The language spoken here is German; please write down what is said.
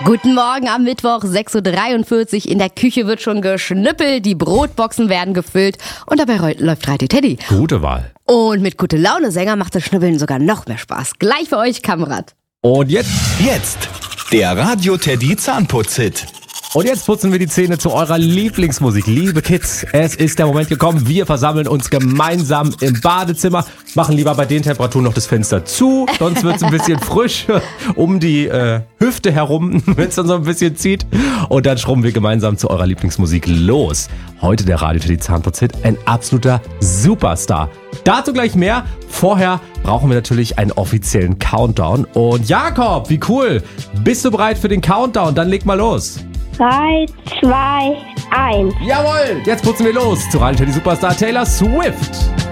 Guten Morgen am Mittwoch, 6.43 Uhr. In der Küche wird schon geschnippelt, die Brotboxen werden gefüllt und dabei läuft Reite Teddy. Gute Wahl. Und mit gute Laune Sänger macht das Schnibbeln sogar noch mehr Spaß. Gleich für euch, Kamerad. Und jetzt der Radio Teddy Zahnputz-Hit. Und jetzt putzen wir die Zähne zu eurer Lieblingsmusik. Liebe Kids, es ist der Moment gekommen. Wir versammeln uns gemeinsam im Badezimmer. Machen lieber bei den Temperaturen noch das Fenster zu. Sonst wird es ein bisschen frisch um die Hüfte herum, wenn es dann so ein bisschen zieht. Und dann schrubben wir gemeinsam zu eurer Lieblingsmusik los. Heute der Radio Teddy Zahnputz-Hit. Ein absoluter Superstar. Dazu gleich mehr. Vorher brauchen wir natürlich einen offiziellen Countdown. Und Jakob, wie cool. Bist du bereit für den Countdown? Dann leg mal los. 3, 2, 1. Jawohl, jetzt putzen wir los zu Radio Teddy Superstar Taylor Swift.